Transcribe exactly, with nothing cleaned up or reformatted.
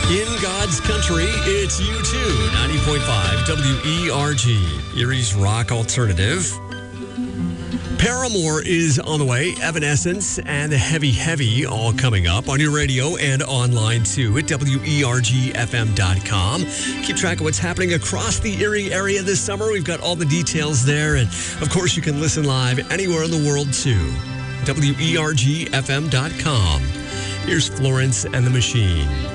In God's country, it's U two, ninety point five W E R G, Erie's Rock Alternative. Paramore is on the way, Evanescence and Heavy Heavy all coming up on your radio and online too at W E R G F M dot com. Keep track of what's happening across the Erie area this summer. We've got all the details there, and of course you can listen live anywhere in the world too. W E R G F M dot com. Here's Florence and the Machine.